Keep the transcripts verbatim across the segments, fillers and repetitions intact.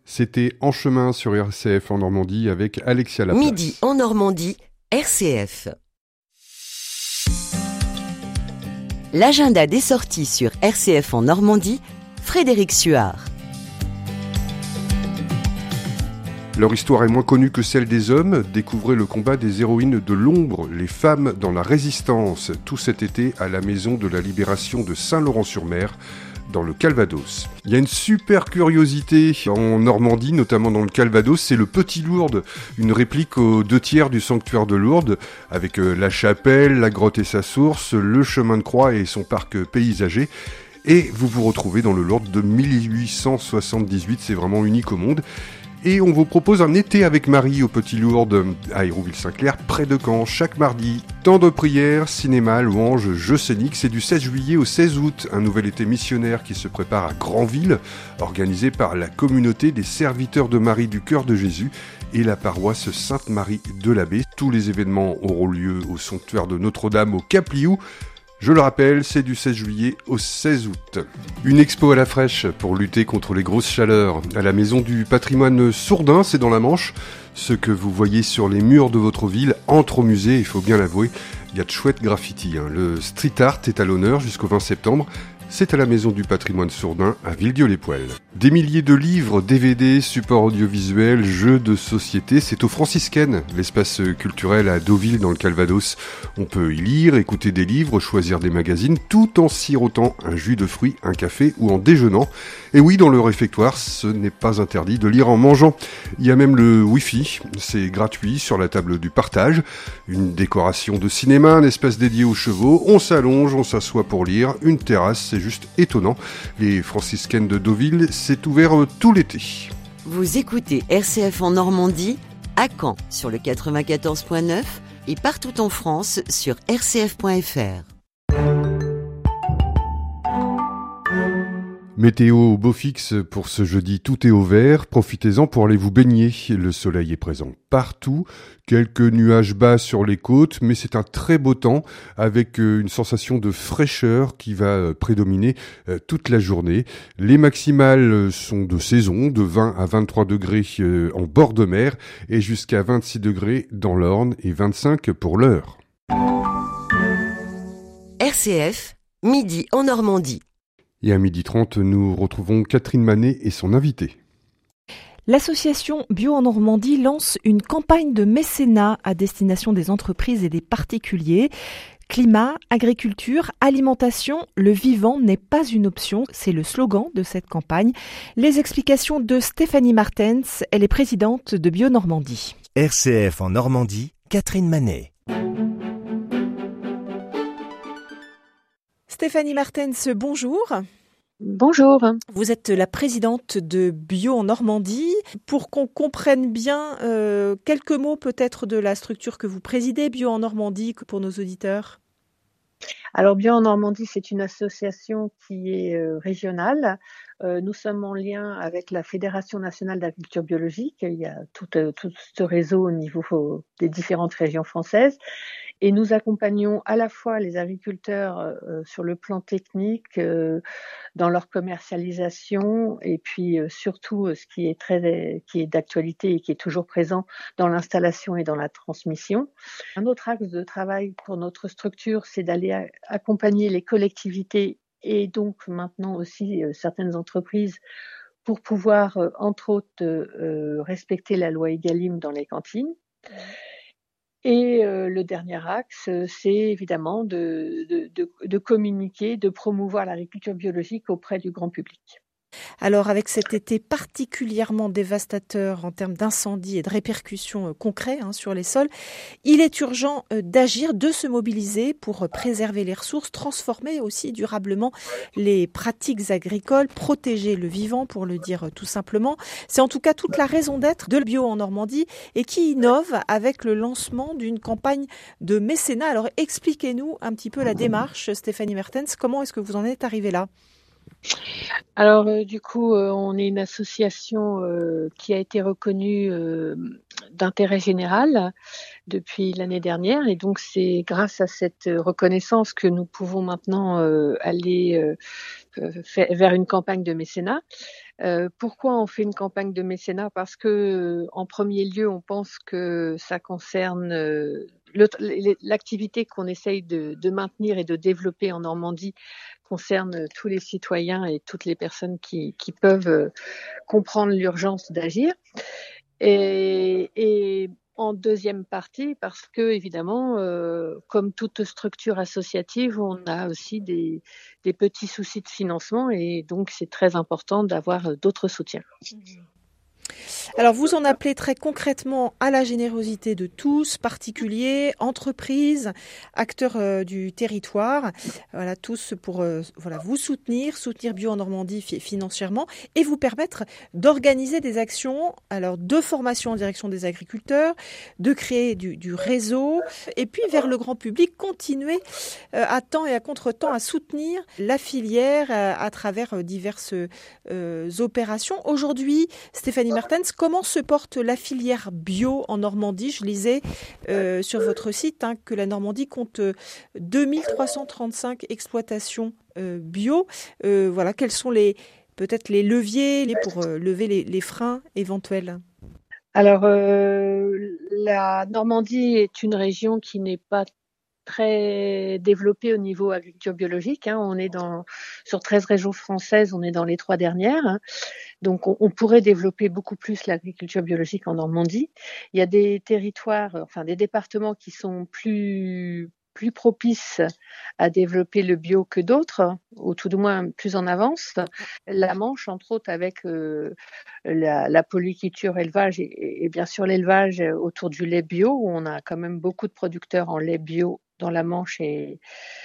C'était En chemin sur R C F en Normandie avec Alexia Laplace. Midi en Normandie, R C F. L'agenda des sorties sur R C F en Normandie, Frédéric Suard. Leur histoire est moins connue que celle des hommes. Découvrez le combat des héroïnes de l'ombre, les femmes dans la résistance, tout cet été à la Maison de la Libération de Saint-Laurent-sur-Mer, dans le Calvados. Il y a une super curiosité en Normandie, notamment dans le Calvados, c'est le Petit Lourdes, une réplique aux deux tiers du sanctuaire de Lourdes, avec la chapelle, la grotte et sa source, le chemin de croix et son parc paysager. Et vous vous retrouvez dans le Lourdes de mille huit cent soixante-dix-huit, c'est vraiment unique au monde. Et on vous propose un été avec Marie au Petit Lourdes, à Hérouville-Saint-Clair, près de Caen, chaque mardi. Temps de prière, cinéma, louanges, jeux scéniques, c'est du seize juillet au seize août, un nouvel été missionnaire qui se prépare à Granville, organisé par la communauté des serviteurs de Marie du Cœur de Jésus et la paroisse Sainte-Marie de l'Abbé. Tous les événements auront lieu au sanctuaire de Notre-Dame au Cap-Liou. Je le rappelle, c'est du seize juillet au seize août. Une expo à la fraîche pour lutter contre les grosses chaleurs. À la Maison du Patrimoine Sourdin, c'est dans la Manche. Ce que vous voyez sur les murs de votre ville entre au musée, il faut bien l'avouer. Il y a de chouettes graffitis. Hein. Le street art est à l'honneur jusqu'au vingt septembre. C'est à la Maison du Patrimoine Sourdin, à Villedieu-les-Poêles. Des milliers de livres, D V D, supports audiovisuels, jeux de société, c'est au Franciscaine, l'espace culturel à Deauville dans le Calvados. On peut y lire, écouter des livres, choisir des magazines, tout en sirotant un jus de fruits, un café ou en déjeunant. Et oui, dans le réfectoire, ce n'est pas interdit de lire en mangeant. Il y a même le Wi-Fi, c'est gratuit sur la table du partage. Une décoration de cinéma, un espace dédié aux chevaux, on s'allonge, on s'assoit pour lire, une terrasse, c'est juste étonnant. Les franciscaines de Deauville, c'est ouvert euh, tout l'été. Vous écoutez R C F en Normandie, à Caen sur le quatre-vingt-quatorze point neuf et partout en France sur r c f point f r. Météo au beau fixe pour ce jeudi, tout est au vert. Profitez-en pour aller vous baigner. Le soleil est présent partout. Quelques nuages bas sur les côtes, mais c'est un très beau temps avec une sensation de fraîcheur qui va prédominer toute la journée. Les maximales sont de saison, de vingt à vingt-trois degrés en bord de mer et jusqu'à vingt-six degrés dans l'Orne et vingt-cinq pour l'heure. R C F, midi en Normandie. Et à midi trente, nous retrouvons Catherine Manet et son invité. L'association Bio en Normandie lance une campagne de mécénat à destination des entreprises et des particuliers. Climat, agriculture, alimentation, le vivant n'est pas une option, c'est le slogan de cette campagne. Les explications de Stéphanie Martens, elle est présidente de Bio Normandie. R C F en Normandie, Catherine Manet. Stéphanie Martens, bonjour. Bonjour. Vous êtes la présidente de Bio en Normandie. Pour qu'on comprenne bien, euh, quelques mots peut-être de la structure que vous présidez, Bio en Normandie, pour nos auditeurs. Alors Bio en Normandie, c'est une association qui est euh, régionale. Euh, nous sommes en lien avec la Fédération nationale d'agriculture biologique. Il y a tout, euh, tout ce réseau au niveau euh, des différentes régions françaises. Et nous accompagnons à la fois les agriculteurs euh, sur le plan technique, euh, dans leur commercialisation, et puis euh, surtout euh, ce qui est très, qui est d'actualité et qui est toujours présent dans l'installation et dans la transmission. Un autre axe de travail pour notre structure, c'est d'aller a- accompagner les collectivités et donc maintenant aussi euh, certaines entreprises pour pouvoir, euh, entre autres, euh, respecter la loi Egalim dans les cantines. Et euh, le dernier axe, c'est évidemment de, de, de, de communiquer, de promouvoir l'agriculture biologique auprès du grand public. Alors, avec cet été particulièrement dévastateur en termes d'incendies et de répercussions euh, concrets hein, sur les sols, il est urgent euh, d'agir, de se mobiliser pour euh, préserver les ressources, transformer aussi durablement les pratiques agricoles, protéger le vivant, pour le dire euh, tout simplement. C'est en tout cas toute la raison d'être de Bio en Normandie et qui innove avec le lancement d'une campagne de mécénat. Alors, expliquez-nous un petit peu la démarche, Stéphanie Mertens. Comment est-ce que vous en êtes arrivée là ? Alors euh, du coup, euh, on est une association euh, qui a été reconnue euh, d'intérêt général depuis l'année dernière, et donc c'est grâce à cette reconnaissance que nous pouvons maintenant euh, aller euh, f- vers une campagne de mécénat. Euh, pourquoi on fait une campagne de mécénat? Parce que, euh, en premier lieu, on pense que ça concerne euh, le- l'activité qu'on essaye de, de maintenir et de développer en Normandie concerne tous les citoyens et toutes les personnes qui, qui peuvent euh, comprendre l'urgence d'agir. Et, et en deuxième partie, parce que évidemment, euh, comme toute structure associative, on a aussi des, des petits soucis de financement, et donc c'est très important d'avoir d'autres soutiens. Alors vous en appelez très concrètement à la générosité de tous, particuliers, entreprises, acteurs euh, du territoire, voilà, tous pour euh, voilà, vous soutenir, soutenir Bio en Normandie fi- financièrement et vous permettre d'organiser des actions, alors de formation en direction des agriculteurs, de créer du, du réseau et puis vers le grand public, continuer euh, à temps et à contre-temps à soutenir la filière euh, à travers euh, diverses euh, opérations. Aujourd'hui, Stéphanie Martens, comment se porte la filière bio en Normandie? Je lisais euh, sur votre site hein, que la Normandie compte euh, deux mille trois cent trente-cinq exploitations euh, bio. Euh, voilà, quels sont les peut-être les leviers les- pour euh, lever les, les freins éventuels? Alors, euh, la Normandie est une région qui n'est pas très développée au niveau agriculture biologique. Hein. On est dans, sur treize régions françaises, on est dans les trois dernières. Hein. Donc, on, on pourrait développer beaucoup plus l'agriculture biologique en Normandie. Il y a des territoires, enfin des départements qui sont plus plus propices à développer le bio que d'autres, ou tout du moins plus en avance. La Manche, entre autres, avec euh, la, la polyculture, élevage et, et bien sûr l'élevage autour du lait bio, où on a quand même beaucoup de producteurs en lait bio dans la Manche et,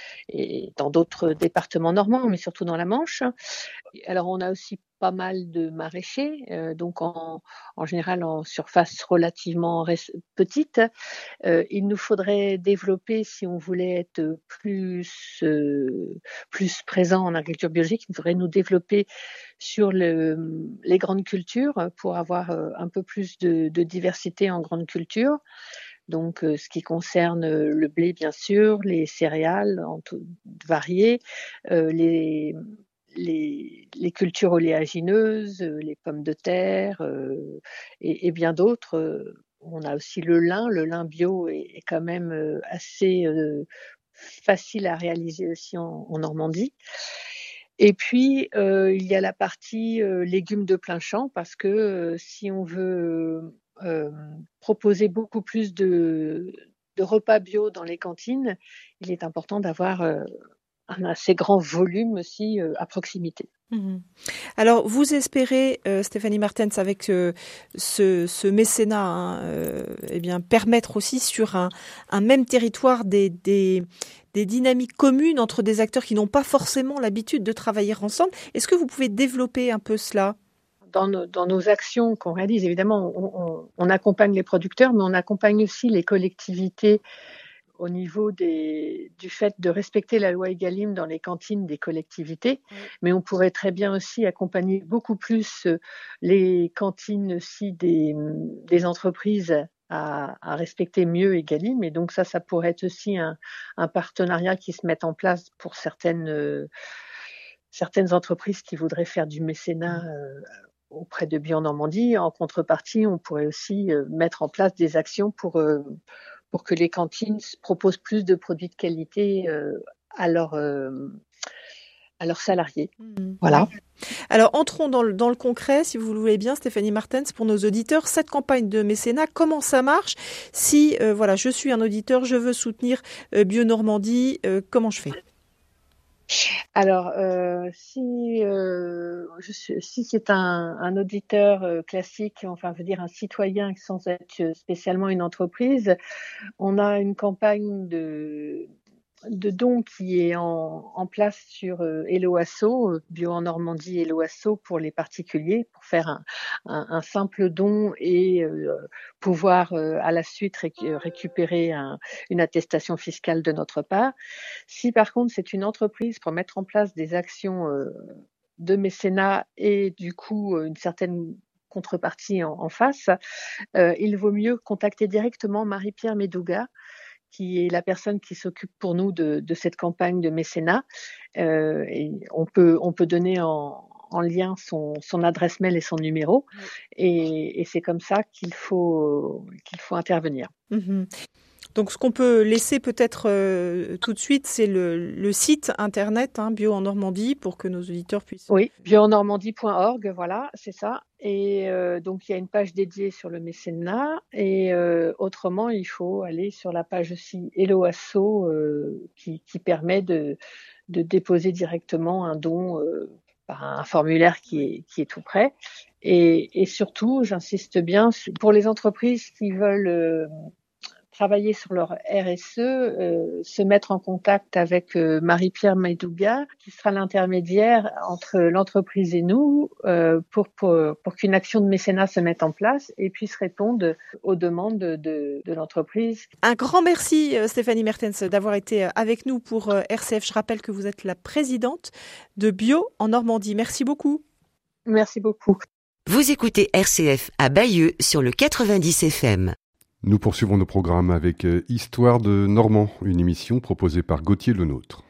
et dans d'autres départements normands, mais surtout dans la Manche. Alors, on a aussi pas mal de maraîchers, euh, donc en, en général en surface relativement res- petite. Euh, il nous faudrait développer, si on voulait être plus, euh, plus présent en agriculture biologique, il faudrait nous développer sur le, les grandes cultures pour avoir euh, un peu plus de, de diversité en grandes cultures. Donc, euh, ce qui concerne euh, le blé, bien sûr, les céréales en tout, variées, euh, les, les, les cultures oléagineuses, euh, les pommes de terre euh, et, et bien d'autres. Euh, on a aussi le lin. Le lin bio est, est quand même euh, assez euh, facile à réaliser aussi en, en Normandie. Et puis, euh, il y a la partie euh, légumes de plein champ, parce que euh, si on veut euh, proposer beaucoup plus de, de repas bio dans les cantines, il est important d'avoir euh, un assez grand volume aussi euh, à proximité. Mhm. Alors, vous espérez, euh, Stéphanie Martens, avec euh, ce, ce mécénat, hein, euh, eh bien, permettre aussi sur un, un même territoire des, des, des dynamiques communes entre des acteurs qui n'ont pas forcément l'habitude de travailler ensemble. Est-ce que vous pouvez développer un peu cela? Dans nos, dans nos actions qu'on réalise, évidemment, on, on, on accompagne les producteurs, mais on accompagne aussi les collectivités au niveau des, du fait de respecter la loi Egalim dans les cantines des collectivités, oui. Mais on pourrait très bien aussi accompagner beaucoup plus les cantines aussi des, des entreprises à, à respecter mieux Egalim. Et donc ça, ça pourrait être aussi un, un partenariat qui se mette en place pour certaines, euh, certaines entreprises qui voudraient faire du mécénat euh, auprès de Bio en Normandie. En contrepartie, on pourrait aussi euh, mettre en place des actions pour... Euh, pour que les cantines proposent plus de produits de qualité euh, à, leur, euh, à leurs salariés. Mmh. Voilà. Alors, entrons dans le, dans le concret, si vous le voulez bien, Stéphanie Martens, pour nos auditeurs. Cette campagne de mécénat, comment ça marche? Si, euh, voilà, je suis un auditeur, je veux soutenir euh, Bio Normandie, euh, comment je fais? Alors, euh, si, euh, je suis, si c'est un, un auditeur euh, classique, enfin, je veux dire un citoyen sans être spécialement une entreprise, on a une campagne de, de dons qui est en, en place sur euh, Hello Asso, Bio en Normandie Hello Asso pour les particuliers, pour faire un, un, un simple don et euh, pouvoir euh, à la suite réc- récupérer un, une attestation fiscale de notre part. Si par contre c'est une entreprise pour mettre en place des actions euh, de mécénat et du coup une certaine contrepartie en, en face, euh, il vaut mieux contacter directement Marie-Pierre Medouga, qui est la personne qui s'occupe pour nous de, de cette campagne de mécénat. Euh, et on peut, on peut donner en, en lien son, son adresse mail et son numéro. Et, et c'est comme ça qu'il faut, qu'il faut intervenir. Mmh. Donc, ce qu'on peut laisser peut-être euh, tout de suite, c'est le, le site internet hein, Bio en Normandie pour que nos auditeurs puissent... Oui, bio en normandie point org, voilà, c'est ça. Et euh, donc, il y a une page dédiée sur le mécénat. Et euh, autrement, il faut aller sur la page aussi Hello Asso euh, qui, qui permet de, de déposer directement un don euh, par un formulaire qui est, qui est tout prêt. Et, et surtout, j'insiste bien, pour les entreprises qui veulent... Euh, travailler sur leur R S E, euh, se mettre en contact avec euh, Marie-Pierre Medouga, qui sera l'intermédiaire entre l'entreprise et nous euh, pour, pour, pour qu'une action de mécénat se mette en place et puisse répondre aux demandes de, de, de l'entreprise. Un grand merci Stéphanie Mertens d'avoir été avec nous pour R C F. Je rappelle que vous êtes la présidente de Bio en Normandie. Merci beaucoup. Merci beaucoup. Vous écoutez R C F à Bayeux sur le quatre-vingt-dix F M. Nous poursuivons nos programmes avec Histoire de Normand, une émission proposée par Gauthier Lenôtre.